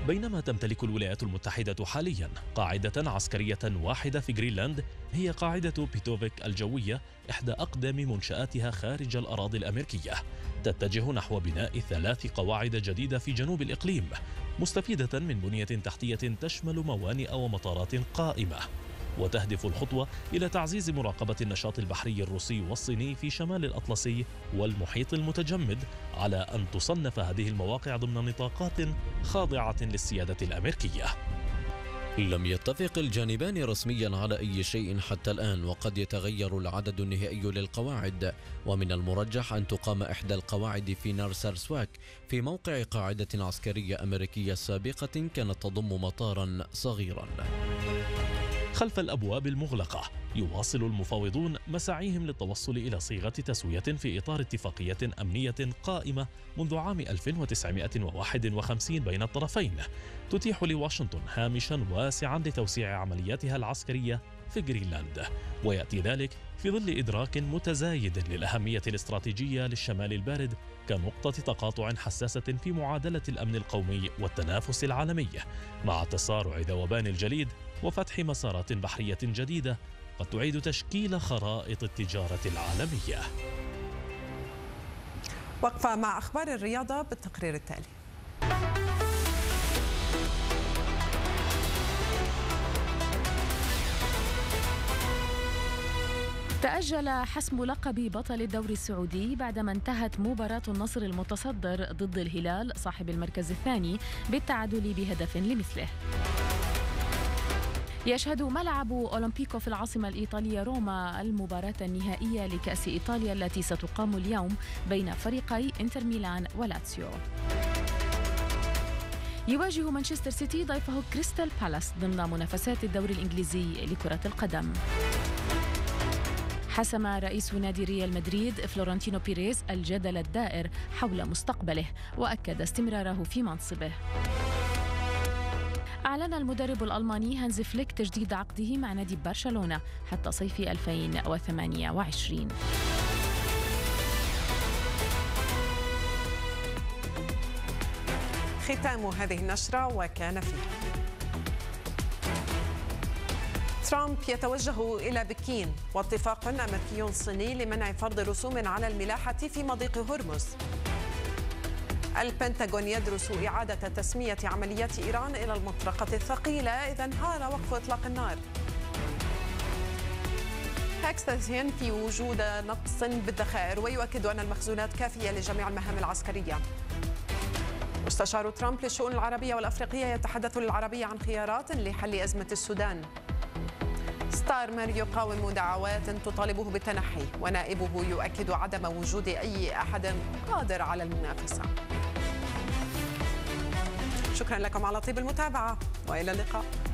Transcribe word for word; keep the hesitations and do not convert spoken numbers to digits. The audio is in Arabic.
بينما تمتلك الولايات المتحدة حاليا قاعدة عسكرية واحدة في غرينلاند، هي قاعدة بيتوفيك الجوية، إحدى أقدم منشآتها خارج الأراضي الأمريكية. تتجه نحو بناء ثلاث قواعد جديدة في جنوب الإقليم، مستفيدة من بنية تحتية تشمل موانئ ومطارات قائمة. وتهدف الخطوة إلى تعزيز مراقبة النشاط البحري الروسي والصيني في شمال الأطلسي والمحيط المتجمد، على أن تصنف هذه المواقع ضمن نطاقات خاضعة للسيادة الأمريكية. لم يتفق الجانبان رسميا على أي شيء حتى الآن، وقد يتغير العدد النهائي للقواعد، ومن المرجح أن تقام إحدى القواعد في نارسارسواك في موقع قاعدة عسكرية أمريكية سابقة كانت تضم مطارا صغيرا. خلف الأبواب المغلقة يواصل المفاوضون مساعيهم للتوصل إلى صيغة تسوية في إطار اتفاقية أمنية قائمة منذ عام ألف وتسعمائة وواحد وخمسين بين الطرفين، تتيح لواشنطن هامشا واسعا لتوسيع عملياتها العسكرية في غرينلاند، ويأتي ذلك في ظل إدراك متزايد للأهمية الاستراتيجية للشمال البارد كنقطة تقاطع حساسة في معادلة الأمن القومي والتنافس العالمي، مع تسارع ذوبان الجليد وفتح مسارات بحرية جديدة قد تعيد تشكيل خرائط التجارة العالمية. وقفة مع أخبار الرياضة بالتقرير التالي. تأجل حسم لقب بطل الدوري السعودي بعدما انتهت مباراة النصر المتصدر ضد الهلال صاحب المركز الثاني بالتعادل بهدف لمثله. يشهد ملعب أولمبيكو في العاصمة الإيطالية روما المباراة النهائية لكأس إيطاليا التي ستقام اليوم بين فريقي إنتر ميلان ولاتسيو. يواجه مانشستر سيتي ضيفه كريستال بالاس ضمن منافسات الدوري الإنجليزي لكرة القدم. حسم رئيس نادي ريال مدريد فلورنتينو بيريز الجدل الدائر حول مستقبله، وأكد استمراره في منصبه. أعلن المدرب الألماني هانز فليك تجديد عقده مع نادي برشلونة حتى صيف ألفين وثمانية وعشرين. ختام هذه النشرة وكان فيها: ترامب يتوجه إلى بكين واتفاق أمريكي صيني لمنع فرض رسوم على الملاحة في مضيق هرمز. البنتاغون يدرس إعادة تسمية عمليات إيران إلى المطرقة الثقيلة إذا انهار وقف إطلاق النار. هاكس ينفي وجود نقص بالذخائر ويؤكد أن المخزونات كافية لجميع المهام العسكرية. مستشار ترامب للشؤون العربية والأفريقية يتحدث للعربية عن خيارات لحل أزمة السودان. ستارمر يقاوم دعوات تطالبه بالتنحي، ونائبه يؤكد عدم وجود أي أحد قادر على المنافسة. شكرا لكم على طيب المتابعة وإلى اللقاء.